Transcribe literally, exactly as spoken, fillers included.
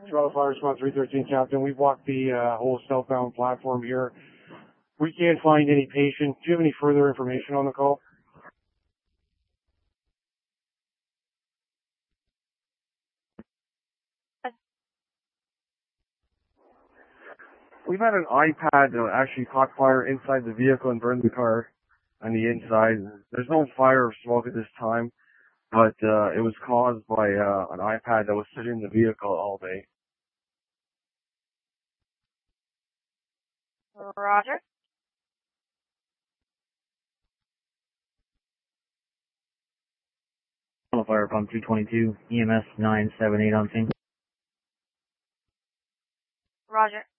Toronto Fire Response three thirteen, Captain. We've walked the uh, whole southbound platform here. We can't find any patient. Do you have any further information on the call? We've had an iPad that actually caught fire inside the vehicle and burned the car on the inside. There's no fire or smoke at this time, but uh, it was caused by uh, an iPad that was sitting in the vehicle all day. Roger. Fire pump two twenty-two, E M S nine seven eight on scene. Roger.